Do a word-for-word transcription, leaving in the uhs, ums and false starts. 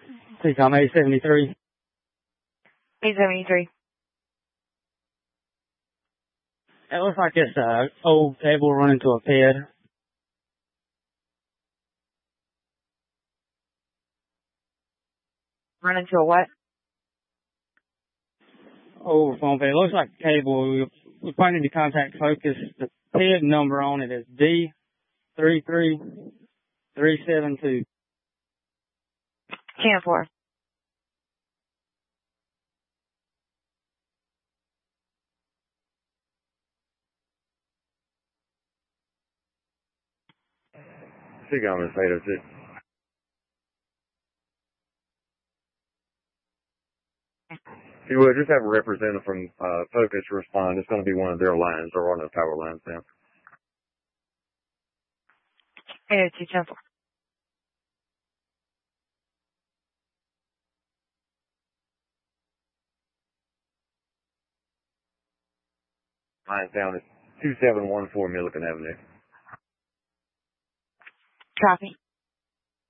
T COM A seventy-three. A seventy-three. It looks like it's an old cable running to a P E D. Run into a what? Over phone P E D. It looks like a cable. We, we probably need to contact Focus. The P E D number on it is D three three three seven two. ten four. T COM is eight oh six. If you would, just have a representative from uh, Focus respond. It's going to be one of their lines or one of the power lines down. eight oh two, ten four. Lines down is two seven one four Milliken Avenue. Copy.